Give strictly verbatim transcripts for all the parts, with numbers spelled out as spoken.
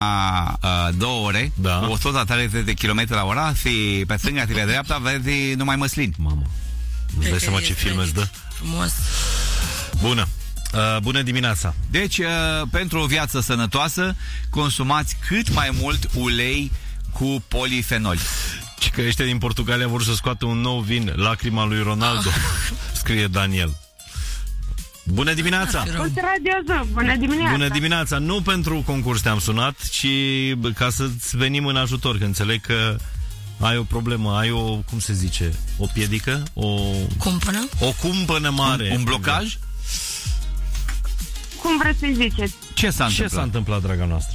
a, a două ore, Da. cu o sută treizeci de kilometri la ora și pe stânga și pe dreapta vezi numai măslin. Mamă, îți dai seama ce film îți dă? Frumos. Bună. Uh, bună dimineața. Deci, uh, pentru o viață sănătoasă, consumați cât mai mult ulei cu polifenoli. Și că ăștia din Portugalia vor să scoată un nou vin, Lacrima lui Ronaldo, scrie Daniel. Bună dimineața! Bună dimineața! Bună dimineața! Nu pentru concurs te-am sunat, ci ca să-ți venim în ajutor, că înțeleg că ai o problemă, ai o, cum se zice, o piedică? O cumpănă? O cumpănă mare. Un, un blocaj? Cum vreți să-i ziceți? Ce s-a Ce întâmplat? s-a întâmplat, draga noastră?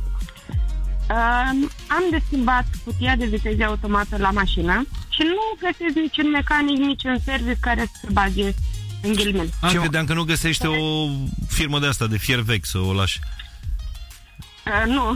Uh, am de schimbat cutia de viteze automată la mașină și nu găsesc niciun mecanic, niciun service care să se bage în ghilimele. Am Ce- credeam că nu găsește o firmă de asta, de fier vechi, să o lași. Uh, nu.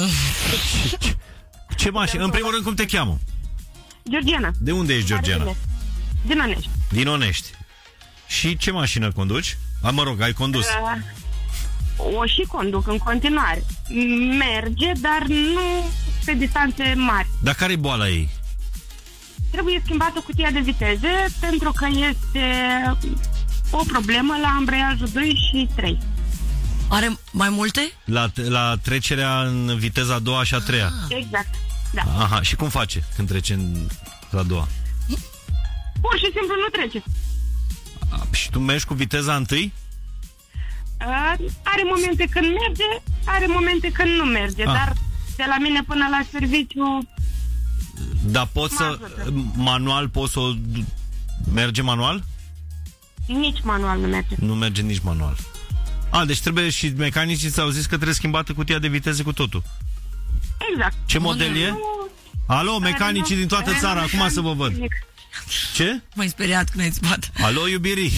Ce mașină? În primul rând, cum te cheamă? Georgiana. De unde ești, Georgiana? Din Onești. Din Onești. Și ce mașină conduci? A, mă rog, ai condus. Uh, o și conduc în continuare. Merge, dar nu pe distanțe mari. Dar care e boala ei? Trebuie schimbată cutia de viteze pentru că este o problemă la ambreiajul doi și trei. Are mai multe? La, la trecerea în viteza a doua și a treia. Exact, da. Aha, și cum face când trece în a doua? Pur și simplu nu trece. A, și tu mergi cu viteza întâi? Uh, are momente când merge, are momente când nu merge, Ah. dar de la mine până la serviciu Dar poți să... Manual poți să o... Merge manual? nici manual nu merge. Nu merge nici manual. A, deci trebuie și mecanicii ți-au zis că trebuie schimbată cutia de viteze cu totul. Exact. Ce model e? Alo, mecanicii din toată țara, acum să vă văd. Ce? M-ai speriat când ai spus. Alo, iubirii.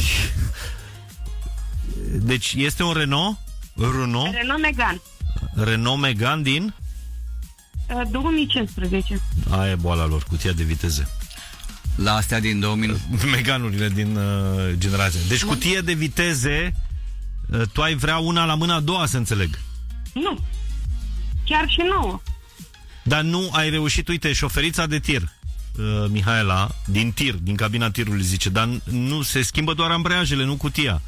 Deci este un Renault? Renault? Renault Megane. Renault Megane din? Uh, două mii cincisprezece. Aia e boala lor, cutia de viteze. La astea din două mii. Meganurile din uh, generație. Deci cutie de viteze, uh, tu ai vrea una la mâna a doua, să înțeleg. Nu. Chiar și nouă. Dar nu ai reușit, uite, șoferița de tir, uh, Mihaela, din tir, din cabina tirului zice, dar nu, se schimbă doar ambreiajele, nu cutia.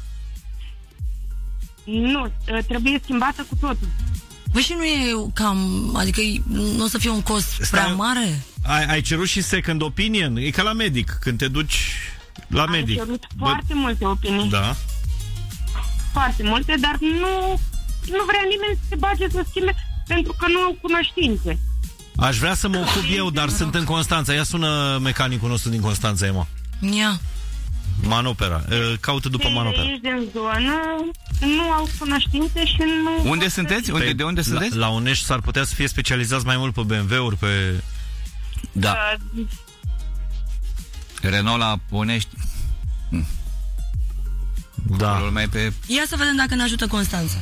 Nu, uh, trebuie schimbată cu totul. Băi, și nu e cam, adică nu o să fie un cost Stai- prea mare? Ai, ai cerut și second opinion? E ca la medic, când te duci la Am medic. cerut foarte multe opinii. Da. Foarte multe, dar nu, nu vrea nimeni să se bage să schimbe pentru că nu au cunoștințe. Aș vrea să mă ocup eu, dar sunt în Constanța. Ia sună mecanicul nostru din Constanța, Ema. Ia. Manopera. Caută după Cei Manopera. de aici din zonă nu au cunoștințe și nu... Unde sunteți? Unde, Pe- de unde sunteți? La, la Onești s-ar putea să fie specializați mai mult pe B M W-uri, pe... Da. Uh, Renault la Onești. Da. Mai pe... Ia să vedem dacă ne ajută Constanța.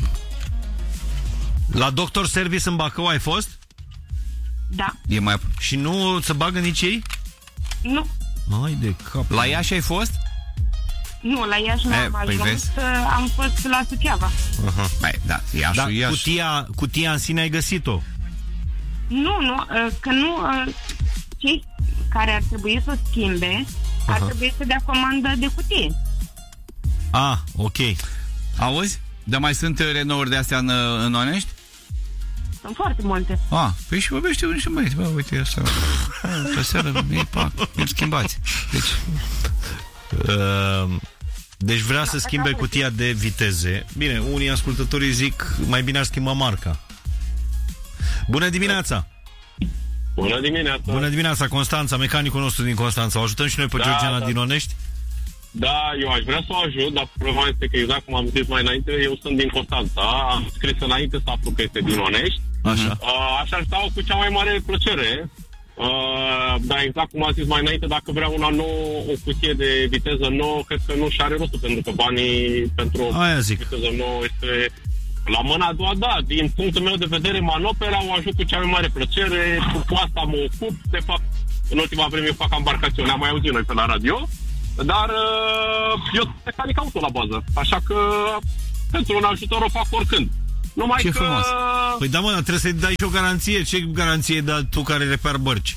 La Doctor Service în Bacău ai fost? da, E mai... Și nu se bagă nici ei? nu. Hai de cap. La Iași ai fost? Nu, la Iași nu E, am păi ajuns, vezi? uh, am fost la Suceava. Aha. Mai, da, Iași, Dar Iași. cutia, cutia în sine ai găsit-o? Nu, nu, uh, că nu... Uh, cei care ar trebui să o schimbe ar Aha. trebui să dea comandă de cutie. Ah, ok. Auzi? Dar mai sunt Renault-uri de astea în, în Onești? Sunt foarte multe. Ah, păi și vorbește unii și băieți. Bă, uite asta. Pe seară, ei, pac, îl schimbați. Deci... Uh, deci vrea să schimbe cutia de viteze. Bine, unii ascultătorii zic mai bine ar schimba marca. Bună dimineața! Bună dimineața! Bună dimineața, Constanța, mecanicul nostru din Constanța. O ajutăm și noi pe Da, Georgiana da. din Onești? Da, eu aș vrea să o ajut, dar problema este că exact cum am zis mai înainte, eu sunt din Constanța. Am scris înainte să aflu că este din Onești. Așa. Uh, aș ajuta cu cea mai mare plăcere. Uh, dar exact cum am zis mai înainte, dacă vrea una nouă, o cutie de viteză nouă, cred că nu și-are rostul, pentru că banii pentru o Aia zic. viteză nouă este... La mâna a doua, da, din punctul meu de vedere, Manopera o ajut cu cea mai mare plăcere, cu asta mă ocup, de fapt, în ultima vreme eu fac embarcațiune, am mai auzit noi pe la radio, dar uh, eu sunt mecanic auto la bază, așa că pentru un ajutor o fac oricând. Numai Ce că... frumos. Păi da, mă, dar trebuie să-i dai și o garanție. Ce garanție dai tu care repar bărci?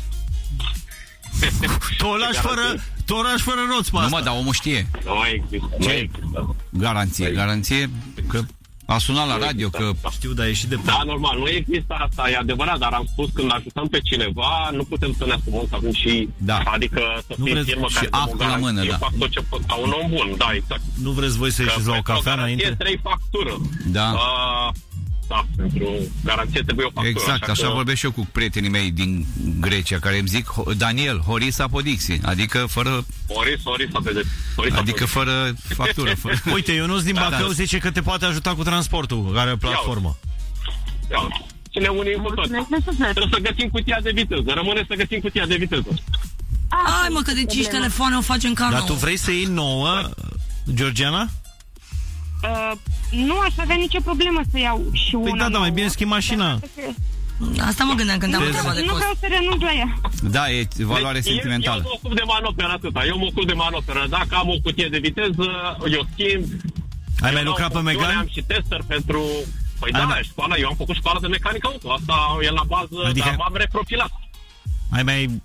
Tu o lași fără, tu o lași fără roți pe Nu asta. mă, dar omul știe. Nu există, nu există. Garanție, garanție că a sunat la radio că... Știu, dar e și de... Da, normal, nu există asta, e adevărat, dar am spus când ajutăm pe cineva, nu putem să ne asumăm să avem și... Da. Adică să Nu fie vreți firmă și care actul la mână, da. Eu fac tot ce pot ca un om bun, da, exact. Nu vreți voi să ieșiți la o cafea înainte? trei factură. Da. Uh, da, pentru garanție trebuie o factură. Exact, așa, așa că... vorbesc și eu cu prietenii mei din Grecia, care îmi zic Daniel, Horis Apodixi, adică fără... Horis, Horis, Horis, Adică fără factură. Fără... Uite, Ionuț din Da, Bacău da. zice că te poate ajuta cu transportul, care are platformă. Ia, cine unim cu tot. Trebuie să găsim cutia de viteză. Rămâne să găsim cutia de viteză. Hai mă, că de cinci telefoane o facem ca Dar nouă. tu vrei să iei nouă, Georgiana? Uh, nu aș avea nicio problemă să iau și una Păi da, da, mai bine schimbi mașina. Asta mă gândeam când am întrebat de Nu cost. vreau să renunț la ea. Da, e valoare Deci, sentimentală. Eu, eu mă ocup de manoperă atâta. Eu mă ocup de manoperă. Dacă am o cutie de viteză, eu schimb. Ai mai Eu lucrat pe am funcțiune, Megane? Am și tester pentru... Păi Ai da, mai- școala, eu am făcut școală de mecanică auto. Asta e la bază, Adică- dar m-am reprofilat. Ai mai...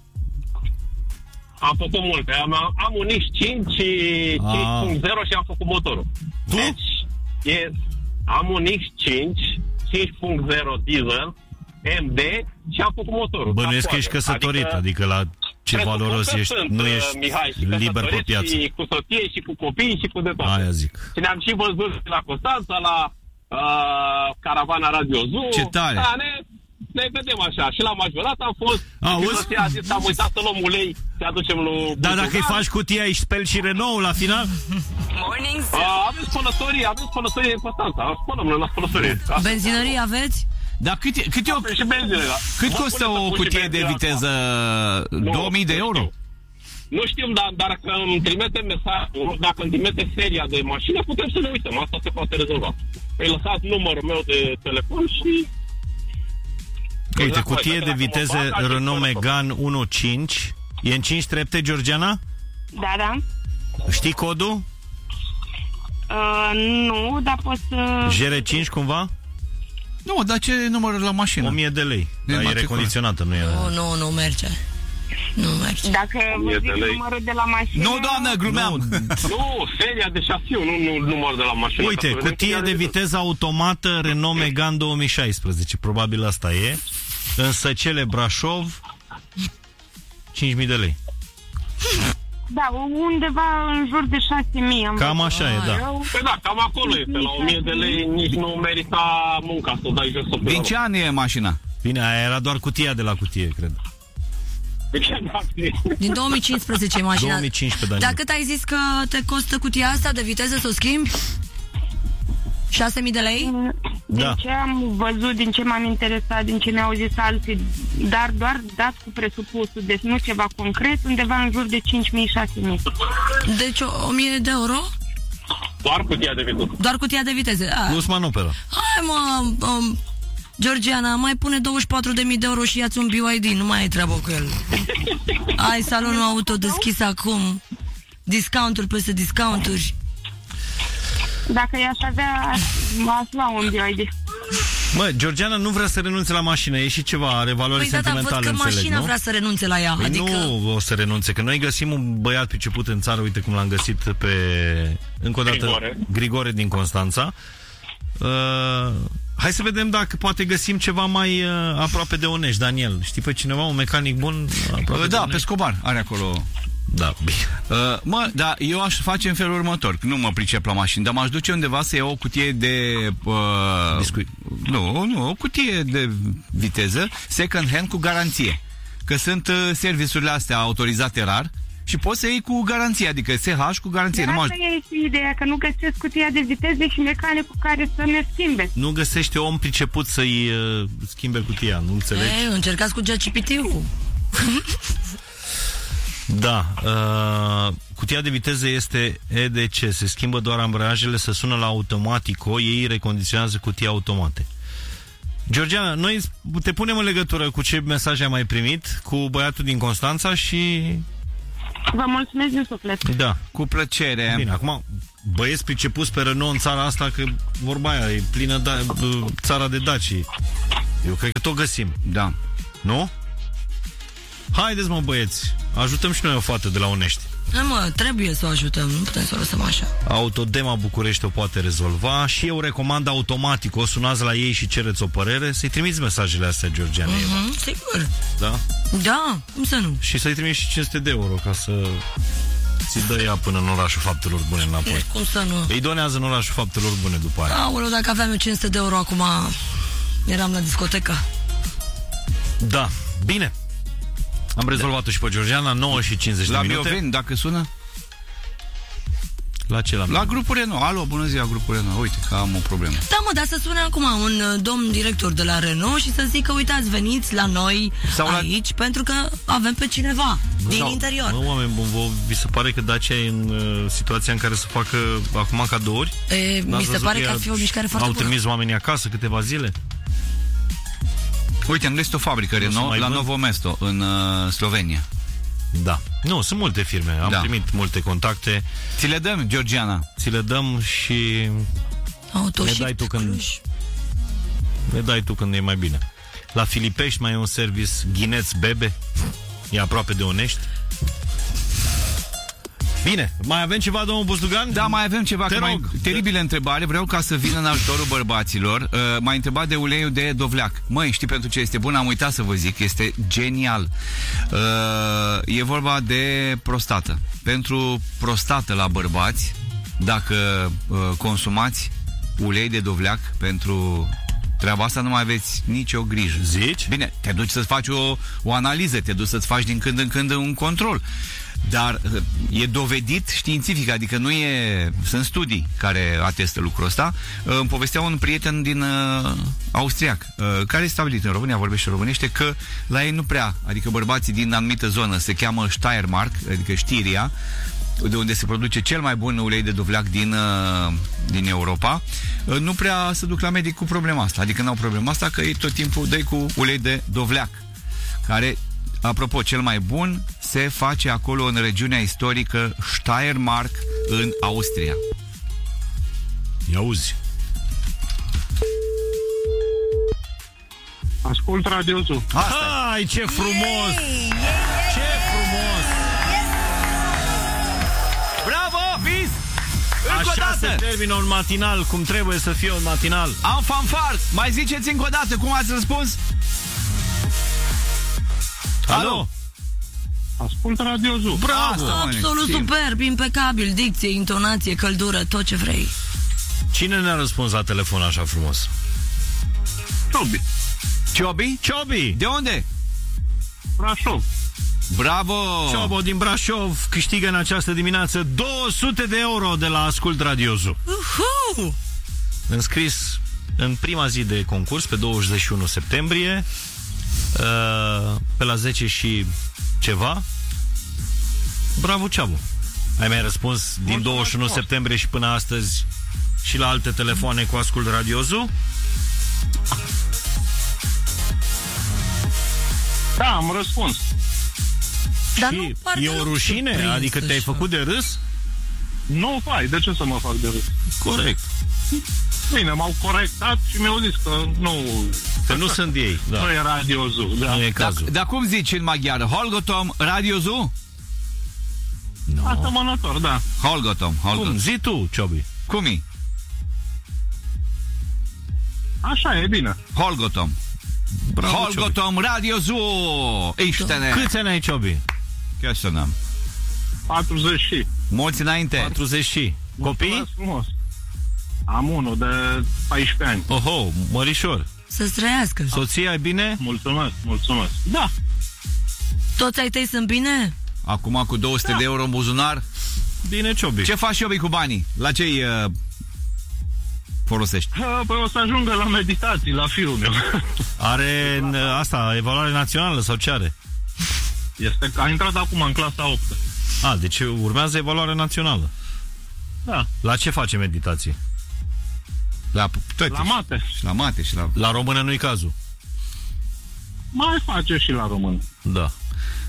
Am făcut multe. Am, am un X cinci, cinci punct zero și am făcut motorul. Tu? Deci, e, am un X cinci, cinci punct zero diesel, M D și am făcut motorul. Bănuiesc că Ca ești toate. căsătorit, adică, adică la ce presupun valoros că ești, sunt, nu uh, ești Mihai, și liber pe căsătorit piață. Și cu soție și cu copii și cu de toate. Aia zic. Și ne-am și văzut la Constanța, la uh, caravana Radio Zoo. Ce tare! Da, ne, ne vedem așa. Și la majorat am fost. Auzi? Și soția a zis, am uitat să luăm ulei, să aducem lui Dar dacă îi Butugan. faci cutia, îi speli și Renault la final? Uh, avem spălătorii, avem spălătorii în Constanța. Spălăm noi la spălătorie. Benzinării aveți? Dar cât, e, cât, e o, Și benzine, da. cât Mă costă pune să o pun și cutie de benzina viteză? acum. Nu, două mii de nu euro? știu. Nu știm, dar dacă îmi trimite mesajul, dacă îmi trimite seria de mașină, putem să ne uităm. Asta se poate rezolva. Îi lăsat numărul meu de telefon și... Uite, Exact, cutie uite, de dacă mă viteze fac, aș Renault fi Megane unu cinci. E în cinci trepte, Georgiana? Da, da. Știi codul? Uh, nu, dar pot să... G R cinci cumva? Nu, dar ce număr la mașină? o mie de lei. E Dar e matriculă. recondiționată, nu e... Nu, nu, nu merge. Nu merge. Dacă vă mie zic de lei. numărul de la mașină... Nu, doamnă, glumeam. Nu, seria de șasiu, nu, nu număr de la mașină. Uite, Ca să vedem cutie cum de e viteză automată Renault Megane două mii șaisprezece. Probabil asta e. În Săcele, Brașov, cinci mii de lei. Da, undeva în jur de șase mii. Am Cam văzut. așa e, da. Eu- Păi da, cam acolo este. La o mie de lei nici nu merita munca să dai jos o Din ce an e mașina? Bine, aia era doar cutia de la cutie, cred. Din două mii cincisprezece e mașina. două mii cincisprezece, Daniel. Dar cât ai zis că te costă cutia asta de viteză să o schimbi? șase mii de lei? Din Da. ce am văzut, din ce m-am interesat, din ce mi-au zis alții, dar doar dat cu presupusul, deci nu ceva concret, undeva în jur de cinci mii șase mii. Deci o, o mie de euro? Doar cutia de viteză. Doar cutia de viteză. A, Plus manopera. hai mă, um, Georgiana, mai pune douăzeci și patru de mii de euro și ia-ți un B Y D, nu mai ai treabă cu el. Ai salonul auto deschis acum, discounturi peste discounturi. Dacă i-aș avea, aș lua un B I D. Mă, Georgiana nu vrea să renunțe la mașină, e și ceva, are valoare Păi da, dar văd sentimentală, că înțeleg, mașina nu? vrea să renunțe la ea. Păi Adică... nu o să renunțe, că noi găsim un băiat priceput în țară, uite cum l-am găsit pe, încă o dată, Grigore, Grigore din Constanța. Uh, hai să vedem dacă poate găsim ceva mai uh, aproape de Onești, Daniel. Știi pe cineva, un mecanic bun? Aproape de Da, pe Onești? Scobar are acolo. Da, bine. Uh, mă, da, eu aș face în felul următor. Nu mă pricep la mașini, dar m-aș duce undeva să iau o cutie de... Uh, Biscuit. Nu, nu, o cutie de viteză second hand cu garanție. Că sunt uh, serviciurile astea autorizate rar și poți să iei cu garanție, adică S H cu garanție. Dar Nu mă... asta e și ideea, că nu găsesc cutia de viteze și mecanicul care să ne schimbe. Nu găsește om priceput să-i uh, schimbe cutia, nu înțelegi? Ei, încercați cu ChatGPT-ul. Da, uh, cutia de viteză este E D C, se schimbă doar ambreiajele, se sună la Automatico, ei recondiționează cutia automate. Georgiana, noi te punem în legătură cu ce mesaje ai mai primit, cu băiatul din Constanța și... Vă mulțumesc din suflet. Da, Cu plăcere. bine, acum băieți pricepuți pe Renault în țara asta, că vorba aia e plină da, țara de Daci. Eu cred că tot găsim. Da. Nu? Haideți, mă, băieți, ajutăm și noi o fată de la Unești. Da, mă, trebuie să o ajutăm, nu putem să o lăsăm așa. Autodema București o poate rezolva și eu recomand Automatic. O sunați la ei și cereți o părere. Să-i trimiți mesajele astea, Georgiana. Mm-hmm, sigur. Da? Da, cum să nu? Și să-i trimiți și cinci sute de euro ca să ți dă ea până în orașul faptelor bune înapoi. Cum să nu? Îi donează în orașul faptelor bune după aia. Aoleu, dacă aveam eu cinci sute de euro acum, eram la discotecă. Da, bine. Am rezolvat-o și pe Georgiana, nouă și cincizeci la de minute. La Mioveni, dacă sună? La ce la La grupul Renault. Alo, bună ziua, grupul Renault. Uite că am o problemă. Da, mă, dar să sune acum un uh, domn director de la Renault și să zică, uitați, veniți la noi sau aici, la... pentru că avem pe cineva din sau, interior. Mă, oameni buni, vă, vi se pare că Dacia e în uh, situația în care să facă acum cadouri? E, mi se pare că ar fi o mișcare foarte au bună. Au trimis oamenii acasă câteva zile? Uite, am găsit o fabrică Renault la Novo Mesto, în uh, Slovenia. Da. Nu, sunt multe firme. Am da. primit multe contacte. Ți le dăm, Georgiana. Ți le dăm și ne dai tu când ne dai tu când e mai bine. La Filipești mai e un service Ghineț Bebe. E aproape de Unești. Bine, mai avem ceva, domnul Buzdugan? Da, mai avem ceva. Te mai, teribile întrebare. Vreau ca să vină în ajutorul bărbaților. uh, M-a întrebat de uleiul de dovleac. Măi, știi pentru ce este bun? Am uitat să vă zic. Este genial. uh, E vorba de prostată. Pentru prostată la bărbați, dacă uh, consumați ulei de dovleac pentru treaba asta, nu mai aveți nicio grijă. Zici? Bine, te duci să-ți faci o, o analiză, te duci să-ți faci din când în când un control. Dar e dovedit științific, adică nu e... Sunt studii care atestă lucrul ăsta. Îmi povestea un prieten din uh, austriac, uh, care e stabilit în România, vorbește românește, că la ei nu prea, adică bărbații din anumită zonă se cheamă Steiermark, adică Știria, de unde se produce cel mai bun ulei de dovleac din, uh, din Europa, uh, nu prea se duc la medic cu problema asta. Adică n-au problema asta, că ei tot timpul dă cu ulei de dovleac, care... Apropo, cel mai bun se face acolo în regiunea istorică Steiermark, în Austria. Ia auzi. Ascult Radio-ul. Hai, ce frumos! Ce frumos! Bravo, bis! Încă Așa o dată! se termină un matinal, cum trebuie să fie un matinal. Am fanfar! Mai ziceți încă o dată, cum ați răspuns? Alo? Ascult Radio-ul. Bravo! Absolut superb, impecabil, dicție, intonație, căldură, tot ce vrei. Cine ne-a răspuns la telefon așa frumos? Ciobi. Ciobi? Ciobi! De unde? Brașov. Bravo! Ciobo din Brașov câștigă în această dimineață două sute de euro de la Ascult Radio-ul. Uhu! Înscris în prima zi de concurs, pe douăzeci și unu septembrie, pe la zece și ceva. Bravo, Ceabu. Ai mai răspuns din douăzeci și unu septembrie și până astăzi și la alte telefoane cu Ascult Radio-ul? Da, am răspuns. Dar și nu, e o rușine? Adică te-ai făcut de râs? Nu, fai, de ce să mă fac de râs? Corect. Bine, m-au corectat și mi-au zis că nu... Că nu sunt ei. Da. Nu e Radio-ul. Da. Nu e cazul. Dar da, cum zici în maghiară? Holgotom Radio-ul? No. Asemănător, da. Holgotom, Holgotom. Cum? Zi tu, Ciobi. Cum e? Așa e, bine. Holgotom. Bravo, Holgotom Radio-ul! Iște-ne! Câți ani ai, Ciobi? Chiar să n-am. patruzeci și. Mulți înainte. patruzeci și. Copii? Frumos. Am unul de paisprezece ani. Oho, mărișor. Să-ți trăiască. Soția e bine? Mulțumesc, mulțumesc. Da. Toți ai tăi sunt bine? Acum cu două sute da. de euro în buzunar. Bine, Ciobi. Ce faci, Ciobi, cu banii? La ce-i uh, folosești? Păi o să ajungă la meditații, la fiul meu. Are în, asta, evaluare națională sau ce are? Este că a intrat acum în clasa opt. A, deci urmează evaluare națională. Da. La ce face meditație? La, toate. La mate. Și la mate și la... La română nu-i cazul. Mai face și la român. Da.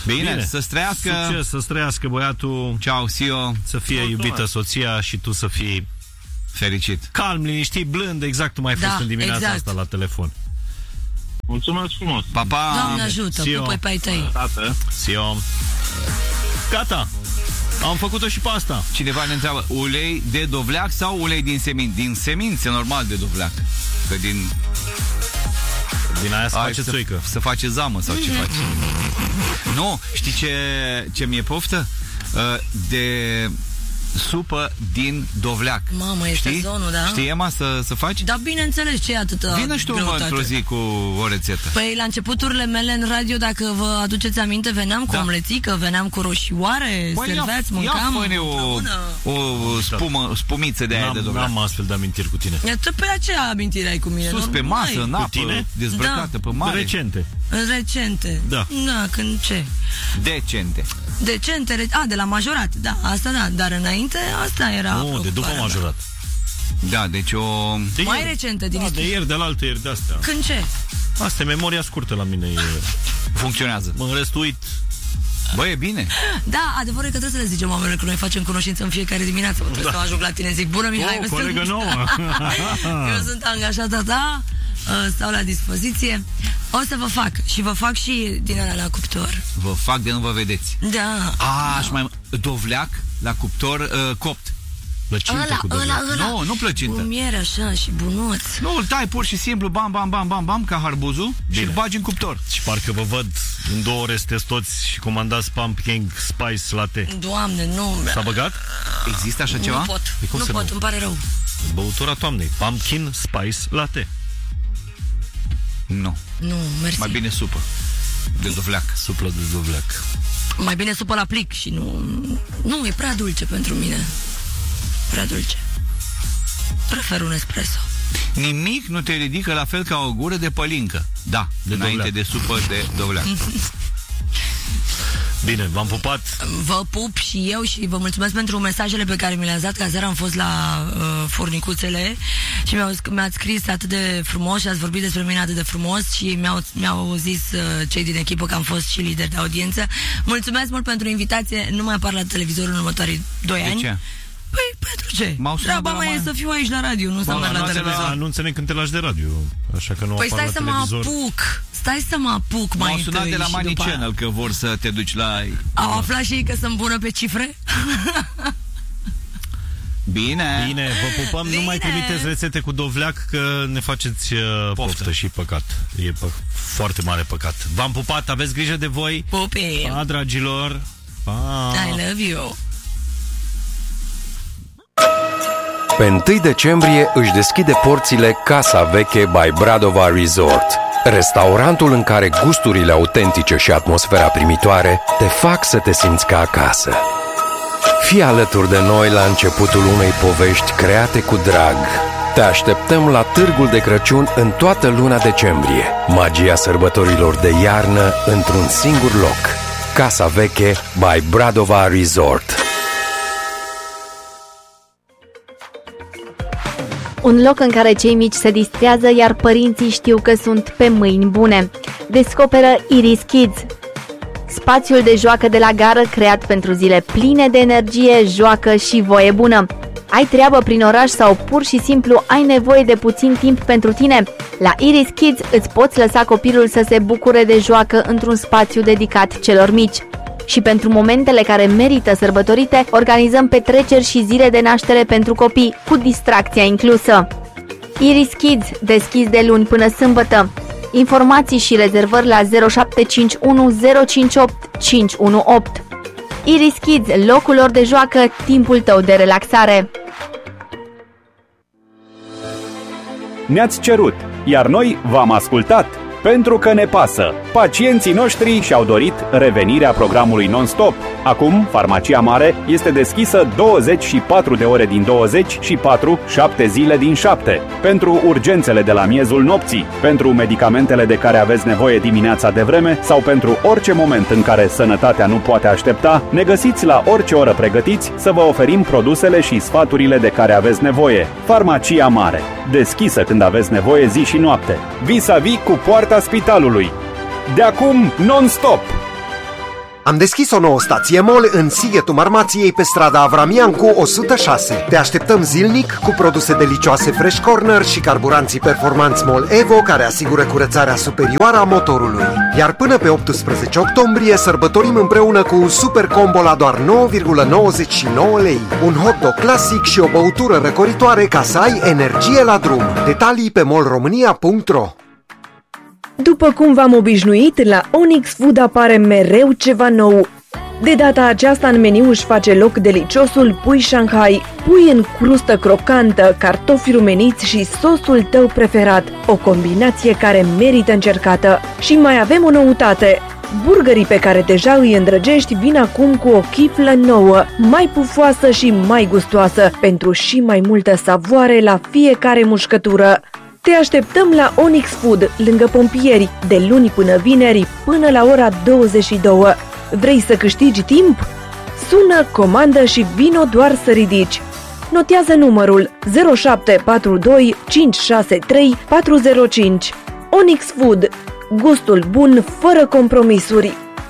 Bine, Bine. să străiască. Succes, să străiască băiatul. Ciao, Sio. Să fie iubită soția și tu să fii fericit. Calm, liniștit, blând, exact cum ai Da, fost în dimineața exact. asta la telefon. Mulțumesc frumos. Pa, pa. Doamne ajută, Sio. pupă pe ai tăi. Tată. Sio. Gata. Am făcut-o și pe asta. Cineva ne întreabă, ulei de dovleac sau ulei din semin? Din semințe, normal, de dovleac. Că din... Din aia să Ai, face să, țoică. să face zamă sau ce face. Nu, știi ce, ce mi-e poftă? Uh, de supă din dovleac. Mamă, este știi? zonul, da? Știi, Ema, să, să faci? Da, bineînțeles, ce e atâta Vină și tu, mă, greutate? într-o zi cu o rețetă. Păi la începuturile mele în radio, dacă vă aduceți aminte, veneam cu Da. omlețică, veneam cu roșioare, Păi serveați, ia, mâncam ia fă-ne o, împreună. o spumă, spumiță de aia de N-am, dovleac. n-am astfel de amintiri cu tine. Iată pe aceea amintire ai cu mine. Sus nu? pe masă, N-ai. în apă, tine? dezbrăcată Da. pe mare. Recente. Recente. Da. Da, când ce? Decente. Decente, re... a, de la majorat, da, asta da, dar înainte asta era Nu, de după preocuparea mea. majorat. Da, deci o... De Mai ieri. recentă din Da, de istorie. ieri, de la alte ieri, de astea. Când ce? Asta e memoria scurtă la mine. E... funcționează. Mă în rest uit. Bă, e bine. Da, adevărul e că trebuie să le zicem oamenilor că noi facem cunoștință în fiecare dimineață. Mă, trebuie Da. să ajung la tine, zic, bună Mihai, Oh, eu colegă sunt... nouă. Eu sunt angajata ta, stau la dispoziție. O să vă fac și vă fac și din ala la cuptor. Vă fac de nu vă vedeți. Da. A, și mai dovleac la cuptor uh, copt. Plăcinte Ăla, cu ăla, dovleac. ăla. Nu, nu plăcintă. Cu miere așa și bunuț. Nu, îl tai pur și simplu, bam, bam, bam, bam, bam, ca harbuzul și Bine. îl bagi în cuptor. Și parcă vă văd în două ore sunteți toți și comandați pumpkin spice latte. Doamne, nu. S-a băgat? Există așa ceva? Nu pot, Păi cum nu să pot, nu? îmi pare rău. Băutura toamnei. Pumpkin spice latte. Nu. Nu, mersi. Mai bine supă de dovleac. Suplă de dovleac. Mai bine supă la plic și nu... Nu, e prea dulce pentru mine. Prea dulce. Prefer un espresso. Nimic nu te ridică la fel ca o gură de pălincă. Da, De înainte dovleac. de supă de dovleac. Bine, v-am pupat. Vă pup și eu și vă mulțumesc pentru mesajele pe care mi le-ați dat, că aseară am fost la uh, furnicuțele și mi-au, mi-ați scris atât de frumos și ați vorbit despre mine atât de frumos și mi-au, mi-au zis uh, cei din echipă că am fost și lider de audiență. Mulțumesc mult pentru invitație, nu mai apar la televizor în următorii doi De ani. ce? Păi, pentru ce? M-au sunat Treaba de la mea e mine. să fiu aici la radio, nu să M-au merg la sunat de la- televizor. Nu înțeleg când te lași de radio. Așa că nu Păi apar stai la să mă televizor. apuc, stai să mă apuc mai M-au întâi sunat de la și Money după aia. Channel că vor să te duci la... Au aflat și ei că sunt bună pe cifre? Bine. Bine, vă pupăm. Bine. Nu mai trimiteți rețete cu dovleac că ne faceți uh, poftă. poftă și păcat. E pă- foarte mare păcat. V-am pupat, aveți grijă de voi. Pupi, Pa, dragilor. Pa. I love you. Pe întâi decembrie își deschide porțile Casa Veche by Bradova Resort, restaurantul în care gusturile autentice și atmosfera primitoare te fac să te simți ca acasă. Fii alături de noi la începutul unei povești create cu drag. Te așteptăm la Târgul de Crăciun în toată luna decembrie. Magia sărbătorilor de iarnă într-un singur loc. Casa Veche by Bradova Resort. Un loc în care cei mici se distrează, iar părinții știu că sunt pe mâini bune. Descoperă Iris Kids, spațiul de joacă de la gară creat pentru zile pline de energie, joacă și voie bună. Ai treabă prin oraș sau pur și simplu ai nevoie de puțin timp pentru tine? La Iris Kids îți poți lăsa copilul să se bucure de joacă într-un spațiu dedicat celor mici. Și pentru momentele care merită sărbătorite, organizăm petreceri și zile de naștere pentru copii, cu distracția inclusă. Iris Kids, deschis de luni până sâmbătă. Informații și rezervări la zero șapte cinci unu zero cinci opt cinci unu opt. Iris Kids, locul lor de joacă, timpul tău de relaxare. Ne-ați cerut, iar noi v-am ascultat, pentru că ne pasă. Pacienții noștri și-au dorit revenirea programului non-stop. Acum, Farmacia Mare este deschisă douăzeci și patru de ore din douăzeci și patru, șapte zile din șapte. Pentru urgențele de la miezul nopții, pentru medicamentele de care aveți nevoie dimineața de vreme sau pentru orice moment în care sănătatea nu poate aștepta, ne găsiți la orice oră pregătiți să vă oferim produsele și sfaturile de care aveți nevoie. Farmacia Mare, deschisă când aveți nevoie zi și noapte. Vis-a-vis cu poarta spitalului. De acum, non-stop! Am deschis o nouă stație MOL în Sighetul Marmației pe strada Avramiancu o sută șase. Te așteptăm zilnic cu produse delicioase Fresh Corner și carburanții performanți MOL Evo care asigură curățarea superioară a motorului. Iar până pe optsprezece octombrie sărbătorim împreună cu un super combo la doar nouă virgulă nouăzeci și nouă lei. Un hot dog clasic și o băutură răcoritoare ca să ai energie la drum. Detalii pe molromania punct ro. După cum v-am obișnuit, la Onyx Food apare mereu ceva nou. De data aceasta în meniu își face loc deliciosul pui Shanghai, pui în crustă crocantă, cartofi rumeniți și sosul tău preferat, o combinație care merită încercată. Și mai avem o noutate. Burgerii pe care deja îi îndrăgești vin acum cu o chiflă nouă, mai pufoasă și mai gustoasă, pentru și mai multă savoare la fiecare mușcătură. Te așteptăm la Onyx Food, lângă pompieri, de luni până vineri, până la ora douăzeci și două. Vrei să câștigi timp? Sună, comandă și vino doar să ridici. Notează numărul zero șapte patru doi cinci șase trei patru zero cinci. Onyx Food. Gustul bun, fără compromisuri.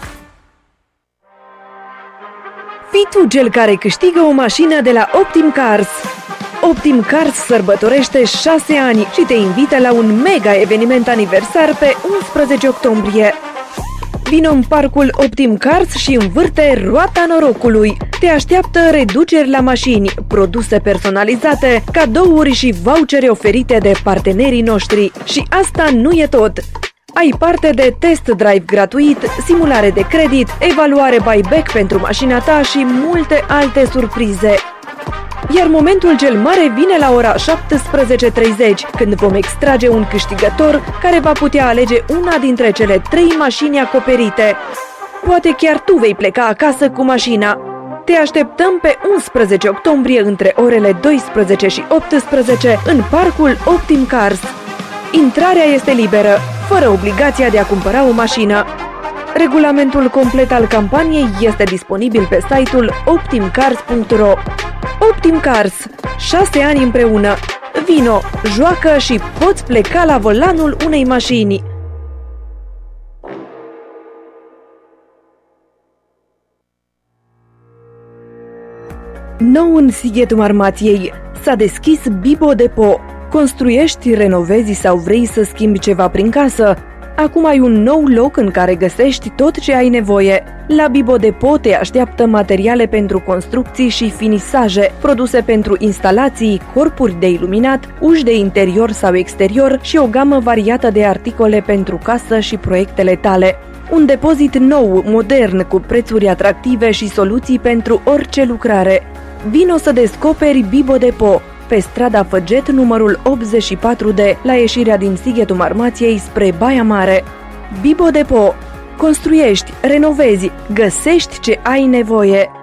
Fii tu cel care câștigă o mașină de la Optim Cars. Optim Cars sărbătorește șase ani și te invită la un mega eveniment aniversar pe unsprezece octombrie. Vino în parcul Optim Cars și învârte roata norocului. Te așteaptă reduceri la mașini, produse personalizate, cadouri și vouchere oferite de partenerii noștri. Și asta nu e tot! Ai parte de test drive gratuit, simulare de credit, evaluare buyback pentru mașina ta și multe alte surprize. Iar momentul cel mare vine la ora șaptesprezece treizeci, când vom extrage un câștigător care va putea alege una dintre cele trei mașini acoperite. Poate chiar tu vei pleca acasă cu mașina. Te așteptăm pe unsprezece octombrie între orele douăsprezece și optsprezece în parcul Optim Cars. Intrarea este liberă, fără obligația de a cumpăra o mașină. Regulamentul complet al campaniei este disponibil pe site-ul optim cars punct ro. Optim Cars. șase ani împreună. Vino, joacă și poți pleca la volanul unei mașini. Nou în Sighetul Marmației s-a deschis Bibo Depot. Construiești, renovezi sau vrei să schimbi ceva prin casă? Acum ai un nou loc în care găsești tot ce ai nevoie. La Bibo Depot te așteaptă materiale pentru construcții și finisaje, produse pentru instalații, corpuri de iluminat, uși de interior sau exterior și o gamă variată de articole pentru casă și proiectele tale. Un depozit nou, modern, cu prețuri atractive și soluții pentru orice lucrare. Vino să descoperi Bibo Depot pe strada Făget, numărul optzeci și patru D, la ieșirea din Sighetul Marmației spre Baia Mare. Bibo Depot. Construiești, renovezi, găsești ce ai nevoie.